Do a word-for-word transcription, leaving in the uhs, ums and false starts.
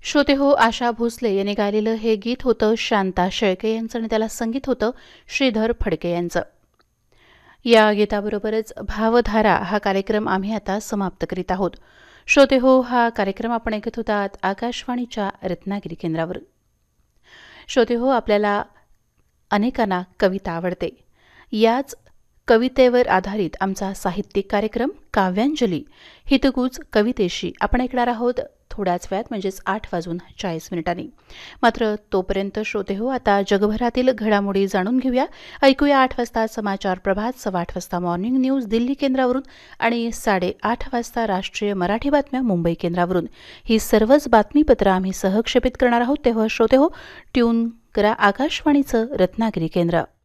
श्रोते हो, आशा भोसले यांनी गायलेलं हे गीत होतं शांता शेळके यांचं आणि त्याला संगीत होतं श्रीधर फडके यांचं. या गीताबरोबरच भावधारा हा कार्यक्रम आम्ही आता समाप्त करीत आहोत. श्रोते हो, हा कार्यक्रम आपण ऐकत होतात आकाशवाणीच्या रत्नागिरी केंद्रावर. श्रोते हो, आपल्याला अनेकांना कविता आवडते. याच कवितेवर आधारित आमचा साहित्यिक कार्यक्रम काव्यांजली हितगुज कवितेशी आपण ऐकणार आहोत थोड्याच वेळात, म्हणजेच आठ वाजून चाळीस मिनिटांनी. मात्र तोपर्यंत श्रोते हो, आता जगभरातील घडामोडी जाणून घेऊया. ऐकूया आठ वाजता समाचार प्रभात, सव्वा आठ वाजता मॉर्निंग न्यूज दिल्ली केंद्रावरून आणि साडेआठ वाजता राष्ट्रीय मराठी बातम्या मुंबई केंद्रावरून. ही सर्वच बातमीपत्र आम्ही सहक्षेपित करणार आहोत. तेव्हा श्रोते हो, ट्यून करा आकाशवाणीचं रत्नागिरी केंद्र.